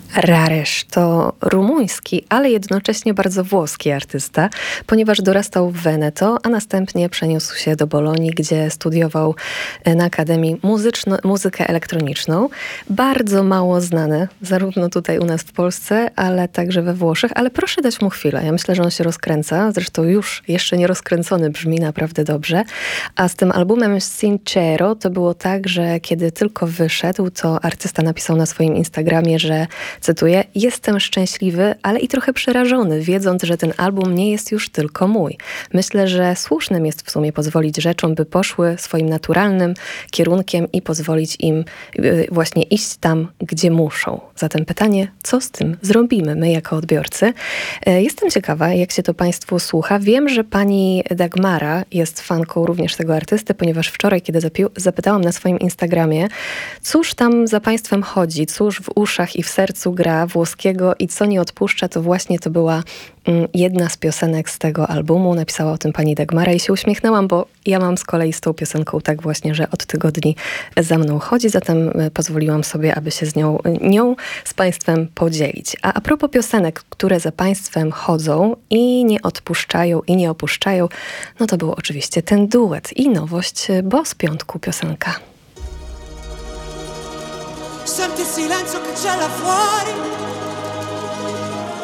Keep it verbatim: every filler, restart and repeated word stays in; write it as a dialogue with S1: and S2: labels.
S1: Rares to rumuński, ale jednocześnie bardzo włoski artysta, ponieważ dorastał w Veneto, a następnie przeniósł się do Bolonii, gdzie studiował na Akademii Muzyczno, muzykę elektroniczną. Bardzo mało znany, zarówno tutaj u nas w Polsce, ale także we Włoszech, ale proszę dać mu chwilę. Ja myślę, że on się rozkręca, zresztą już jeszcze nie rozkręcony brzmi naprawdę dobrze. A z tym albumem Sincero to było tak, że kiedy tylko wyszedł, to artysta napisał na swoim Instagramie, że cytuję, jestem szczęśliwy, ale i trochę przerażony, wiedząc, że ten album nie jest już tylko mój. Myślę, że słusznym jest w sumie pozwolić rzeczom, by poszły swoim naturalnym kierunkiem i pozwolić im właśnie iść tam, gdzie muszą. Zatem pytanie, co z tym zrobimy my jako odbiorcy? Jestem ciekawa, jak się to Państwu słucha. Wiem, że pani Dagmara jest fanką również tego artysty, ponieważ wczoraj, kiedy zapi- zapytałam na swoim Instagramie, cóż tam za Państwem chodzi, cóż w uszach i w sercu gra włoskiego i co nie odpuszcza, to właśnie to była mm, jedna z piosenek z tego albumu. Napisała o tym pani Dagmara i się uśmiechnęłam, bo ja mam z kolei z tą piosenką tak właśnie, że od tygodni za mną chodzi, zatem pozwoliłam sobie, aby się z nią, nią z Państwem podzielić. A a propos piosenek, które za Państwem chodzą i nie odpuszczają i nie opuszczają, no to był oczywiście ten duet i nowość, bo z piątku piosenka.
S2: Senti il silenzio che c'è là fuori,